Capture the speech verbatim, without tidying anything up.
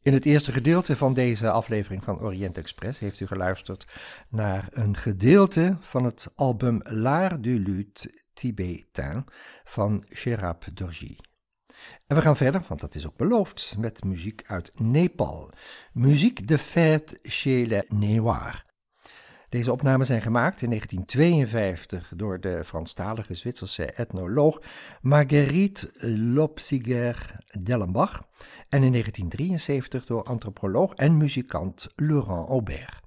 In het eerste gedeelte van deze aflevering van Orient Express heeft u geluisterd naar een gedeelte van het album L'Art du Luth Tibétain van Sherab Dorji. En we gaan verder, want dat is ook beloofd, met muziek uit Nepal. Muziek de fête chez les Newar. Deze opnamen zijn gemaakt in negentien tweeënvijftig door de Franstalige Zwitserse etnoloog Marguerite Lopsiger-Dellenbach en in negentien drieënzeventig door antropoloog en muzikant Laurent Aubert.